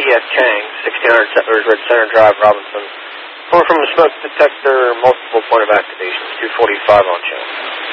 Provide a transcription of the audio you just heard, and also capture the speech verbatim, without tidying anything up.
S. Chang, sixteen hundred Settlers Red Center Drive, Robinson. Calling from a smoke detector, multiple point of activations, two forty-five on channel.